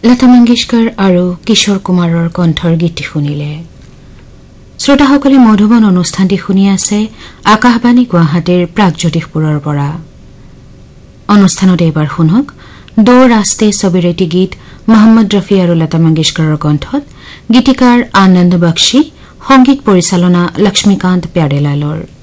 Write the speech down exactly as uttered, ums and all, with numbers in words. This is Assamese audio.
লতা মংগেশকৰ আৰু কিশোৰ কুমাৰৰ কণ্ঠৰ গীত শুনিলে। শ্ৰোতাসকলে মধুবন অনুষ্ঠানটি শুনি আছে আকাশবাণী গুৱাহাটীৰ প্ৰাগজ্যোতিষপুৰৰ পৰা। অনুষ্ঠানত এইবাৰ শুনক দো ৰাস্তে ছবিৰেটি গীত মহম্মদ ৰফি আৰু লতা মংগেশকৰৰ কণ্ঠত, গীতিকাৰ আনন্দ বক্সী, সংগীত পৰিচালনা লক্ষ্মীকান্ত প্যাৰেলালৰ।